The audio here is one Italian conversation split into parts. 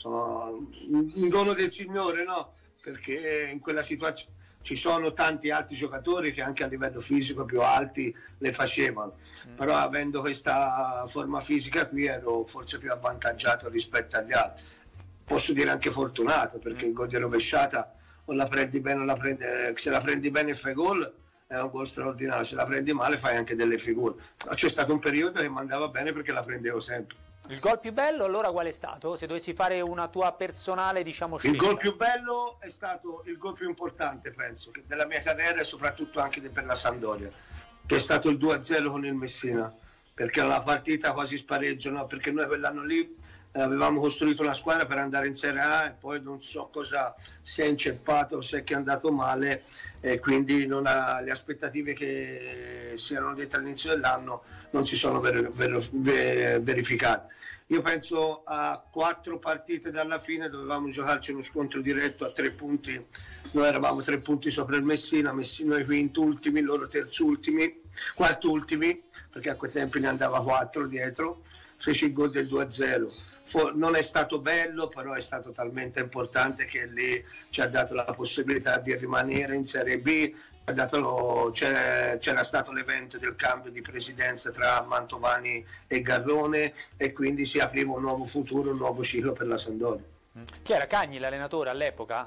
sono un dono del Signore, no? Perché in quella situazione ci sono tanti altri giocatori che anche a livello fisico più alti le facevano, però avendo questa forma fisica qui ero forse più avvantaggiato rispetto agli altri. Posso dire anche fortunato, perché il gol di rovesciata o la prendi bene o se la prendi bene e fai gol è un gol straordinario, se la prendi male fai anche delle figure. Però c'è stato un periodo che mi andava bene perché la prendevo sempre. Il gol più bello allora qual è stato? Se dovessi fare una tua personale, diciamo, Il scelta. gol più bello è stato il gol più importante, penso, della mia carriera e soprattutto anche per la Sampdoria, che è stato il 2-0 con il Messina, perché la partita quasi spareggio, no? Perché noi quell'anno lì avevamo costruito una squadra per andare in Serie A e poi non so cosa si è inceppato, se è che è andato male e quindi le aspettative che si erano dette all'inizio dell'anno non si sono verificate. Io penso a 4 partite dalla fine dovevamo giocarci uno scontro diretto a 3 punti, noi eravamo 3 punti sopra il Messina, noi quintultimi, loro terzultimi, quartultimi, perché a quei tempi ne andava 4 dietro, fece il gol del 2-0. Non è stato bello, però è stato talmente importante che lì ci ha dato la possibilità di rimanere in Serie B. C'era stato l'evento del cambio di presidenza tra Mantovani e Garrone e quindi si apriva un nuovo futuro, un nuovo ciclo per la Sampdoria. Chi era Cagni l'allenatore all'epoca?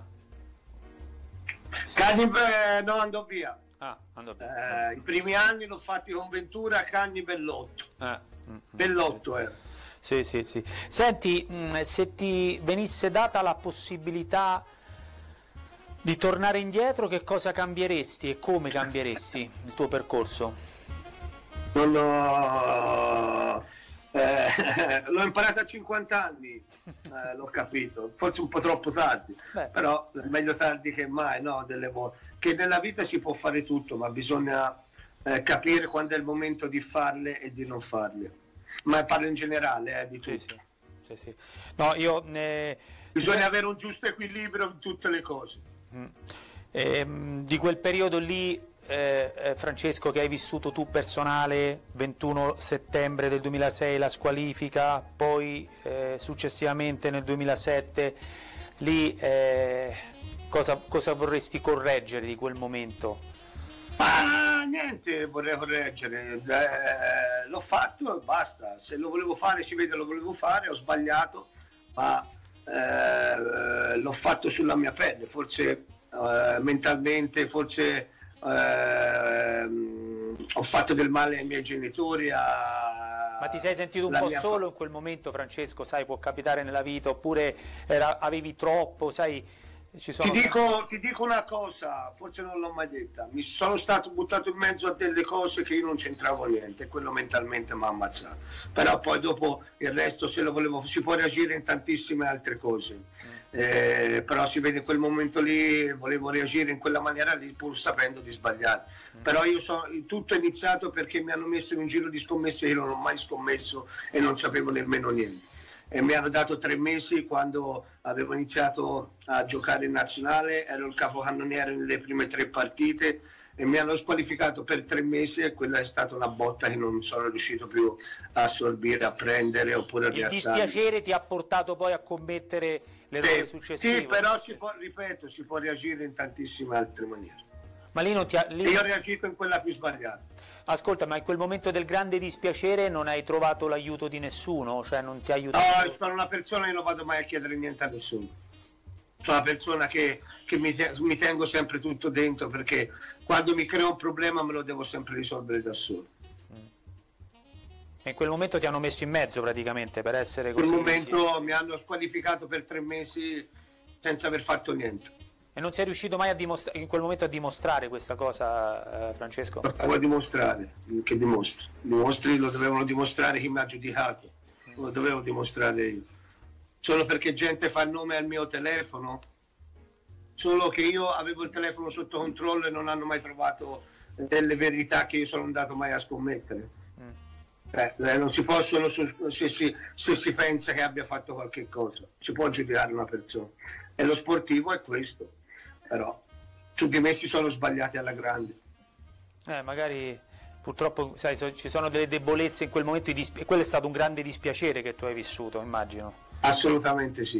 Cagni no, andò via. Andò via. I primi anni l'ho fatti con Ventura, Cagni, Bellotto. Bellotto era. Sì. Senti, se ti venisse data la possibilità di tornare indietro, che cosa cambieresti e come cambieresti il tuo percorso? L'ho imparato a 50 anni, l'ho capito, forse un po' troppo tardi. Però meglio tardi che mai, no? Che nella vita si può fare tutto, ma bisogna capire quando è il momento di farle e di non farle. Ma parlo in generale di tutto. Sì. No, bisogna avere un giusto equilibrio in tutte le cose. Di quel periodo lì, Francesco, che hai vissuto tu personale, 21 settembre del 2006 la squalifica, poi successivamente nel 2007, lì cosa vorresti correggere di quel momento? Ma niente vorrei correggere, l'ho fatto e basta, se lo volevo fare si vede lo volevo fare, ho sbagliato, ma l'ho fatto sulla mia pelle, forse mentalmente, forse ho fatto del male ai miei genitori. Ma ti sei sentito un po' solo in quel momento, Francesco? Sai, può capitare nella vita, oppure avevi troppo, sai... Ti dico una cosa, forse non l'ho mai detta, mi sono stato buttato in mezzo a delle cose che io non c'entravo niente e quello mentalmente mi ha ammazzato, però poi dopo il resto se lo volevo si può reagire in tantissime altre cose, però si vede in quel momento lì volevo reagire in quella maniera lì pur sapendo di sbagliare, però tutto è iniziato perché mi hanno messo in un giro di scommesse e io non ho mai scommesso e non sapevo nemmeno niente. E mi hanno dato 3 mesi quando avevo iniziato a giocare in nazionale, ero il capocannoniere nelle prime 3 partite e mi hanno squalificato per 3 mesi e quella è stata una botta che non sono riuscito più a assorbire, a prendere oppure a rialzare. Il dispiacere ti ha portato poi a commettere l'errore successivo? Sì, però si può reagire in tantissime altre maniere. Ma lì non io ho reagito in quella più sbagliata. Ascolta, ma in quel momento del grande dispiacere non hai trovato l'aiuto di nessuno? Cioè non ti ha aiutato? No, sono una persona che non vado mai a chiedere niente a nessuno. Sono una persona che mi tengo sempre tutto dentro, perché quando mi creo un problema me lo devo sempre risolvere da solo. E in quel momento ti hanno messo in mezzo praticamente per essere così? In quel momento mi hanno squalificato per 3 mesi senza aver fatto niente. E non sei riuscito mai in quel momento a dimostrare questa cosa, Francesco? Lo devo dimostrare, che dimostri, lo dovevano dimostrare chi mi ha giudicato, lo dovevo dimostrare io. Solo perché gente fa il nome al mio telefono, solo che io avevo il telefono sotto controllo e non hanno mai trovato delle verità che io sono andato mai a scommettere. Non si può solo se si pensa che abbia fatto qualche cosa, si può giudicare una persona. E lo sportivo è questo. Però su di me si sono sbagliati alla grande. Magari purtroppo sai, ci sono delle debolezze in quel momento e quello è stato un grande dispiacere che tu hai vissuto, immagino. Assolutamente sì.